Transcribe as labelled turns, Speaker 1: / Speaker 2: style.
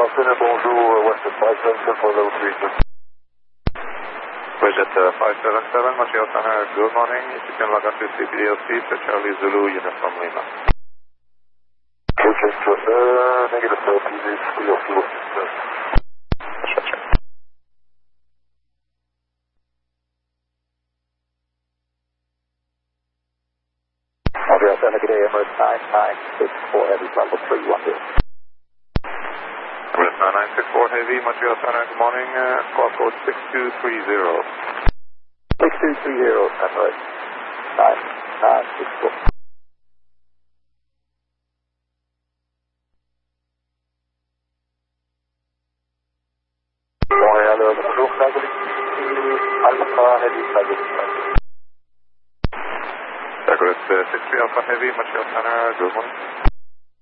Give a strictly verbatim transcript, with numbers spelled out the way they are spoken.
Speaker 1: Antenna, bonjour, Western five seven seven for level three.
Speaker 2: Bridget uh, five seven seven, Montreal Center, good morning. If you can log on to C P D L C for Charlie Zulu, Uniform Lima.
Speaker 1: Okay, so, uh, negative, uh, P V, C P D L C, Western. Montreal Center, good day, Emirates nine nine six four, heavy, level three, one two.
Speaker 2: Emirates nine nine six four Heavy, Montreal Center, good morning. Uh, squawk code six two three zero.
Speaker 1: six two three zero, Emirates nine nine six four. Montréal, bonjour, Flageolet, Alpha Heavy, Flageolet.
Speaker 2: Flageolet uh, six three Alpha Heavy, Montreal Center, good morning.